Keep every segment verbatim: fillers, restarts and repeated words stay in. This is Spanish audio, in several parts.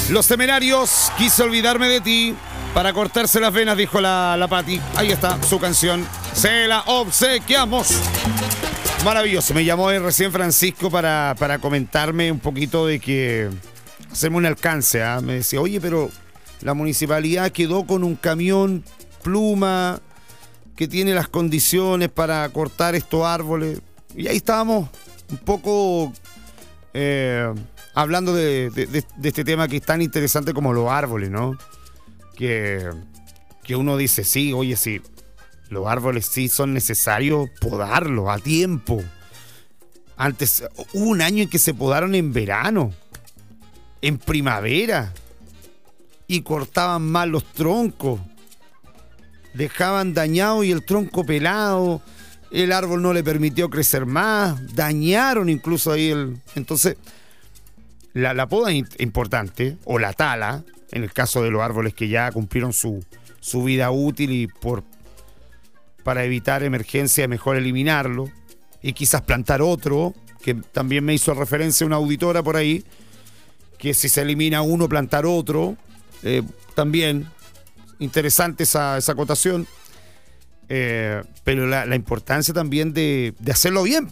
Los Temerarios, quise olvidarme de ti. Para cortarse las venas, dijo la, la Pati. Ahí está su canción. Se la obsequiamos. Maravilloso. Me llamó recién Francisco para, para comentarme un poquito de que... Hacerme un alcance. ¿eh? Me decía, oye, pero la municipalidad quedó con un camión pluma que tiene las condiciones para cortar estos árboles. Y ahí estábamos un poco eh, hablando de, de, de, de este tema que es tan interesante como los árboles, ¿no? Que, que uno dice, sí, oye, sí, los árboles sí son necesarios podarlos a tiempo. Antes, hubo un año en que se podaron en verano, en primavera, y cortaban mal los troncos. Dejaban dañado y el tronco pelado, el árbol no le permitió crecer más, dañaron incluso ahí el... Entonces, la, la poda es importante, o la tala, en el caso de los árboles que ya cumplieron su, su vida útil y por para evitar emergencia es mejor eliminarlo, y quizás plantar otro, que también me hizo referencia una auditora por ahí, que si se elimina uno, plantar otro, eh, también interesante esa, esa acotación, eh, pero la, la importancia también de, de hacerlo bien,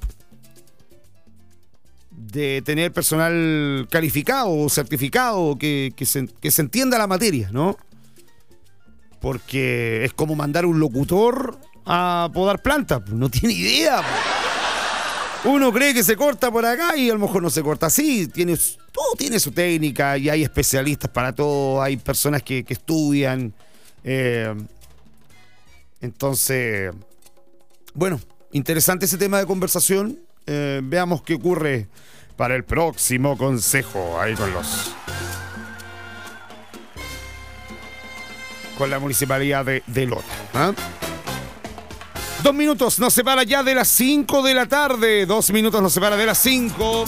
de tener personal calificado o certificado que, que, se, que se entienda la materia, ¿no? Porque es como mandar un locutor a podar plantas, no tiene idea. Uno cree que se corta por acá y a lo mejor no se corta así. Tiene, todo tiene su técnica y hay especialistas para todo, hay personas que, que estudian. Eh, entonces, bueno, interesante ese tema de conversación. Eh, veamos qué ocurre para el próximo consejo ahí con los con la municipalidad de, de Lota. ¿eh? Dos minutos nos separa ya de las cinco de la tarde. Dos minutos nos separa de las cinco.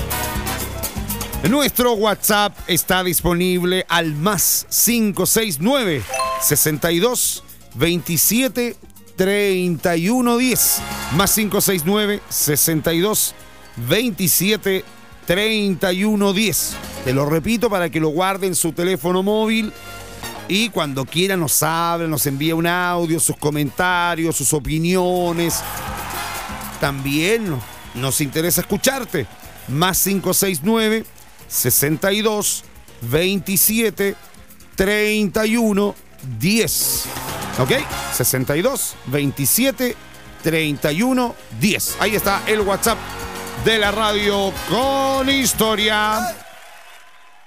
Nuestro WhatsApp está disponible al más cinco seis nueve, sesenta y dos, veintisiete, treinta y uno diez. Más cinco seis nueve, sesenta y dos, veintisiete, treinta y uno diez. Te lo repito para que lo guarde en su teléfono móvil y cuando quiera nos hable, nos envía un audio, sus comentarios, sus opiniones. También nos interesa escucharte. Más cinco seis nueve, sesenta y dos, veintisiete, treinta y uno diez. ¿Ok? sesenta y dos, veintisiete, treinta y uno diez. Ahí está el WhatsApp de la radio con historia.